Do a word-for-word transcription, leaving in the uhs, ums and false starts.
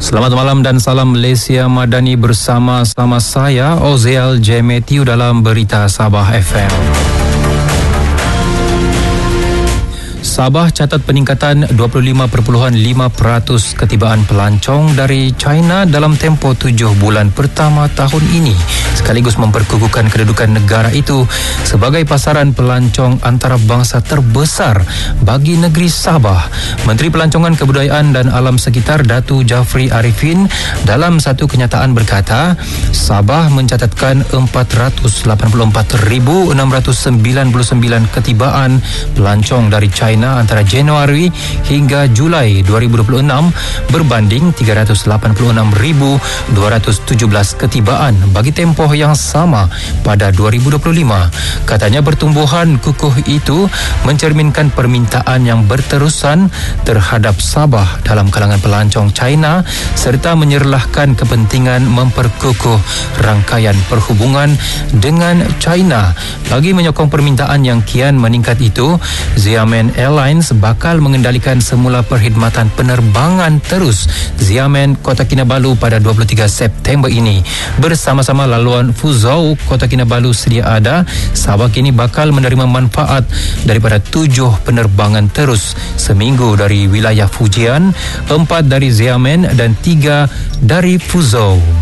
Selamat malam dan salam Malaysia Madani bersama-sama saya Oziel J. Matthew dalam Berita Sabah F M. Sabah catat peningkatan dua puluh lima perpuluhan lima peratus ketibaan pelancong dari China dalam tempoh tujuh bulan pertama tahun ini, sekaligus memperkukuhkan kedudukan negara itu sebagai pasaran pelancong antarabangsa terbesar bagi negeri Sabah. Menteri Pelancongan Kebudayaan dan Alam Sekitar Datu Jafri Arifin dalam satu kenyataan berkata, Sabah mencatatkan empat ratus lapan puluh empat ribu enam ratus sembilan puluh sembilan ketibaan pelancong dari China antara Januari hingga Julai dua ribu dua puluh enam berbanding tiga ratus lapan puluh enam ribu dua ratus tujuh belas ketibaan bagi tempoh yang sama pada dua ribu dua puluh lima. Katanya pertumbuhan kukuh itu mencerminkan permintaan yang berterusan terhadap Sabah dalam kalangan pelancong China serta menyerlahkan kepentingan memperkukuh rangkaian perhubungan dengan China. Bagi menyokong permintaan yang kian meningkat itu, Xiamen Airlines bakal mengendalikan semula perkhidmatan penerbangan terus Xiamen Kota Kinabalu pada dua puluh tiga September ini. Bersama-sama laluan Fuzhou Kota Kinabalu sedia ada, Sabah kini bakal menerima manfaat daripada tujuh penerbangan terus seminggu dari wilayah Fujian, empat dari Xiamen dan tiga dari Fuzhou.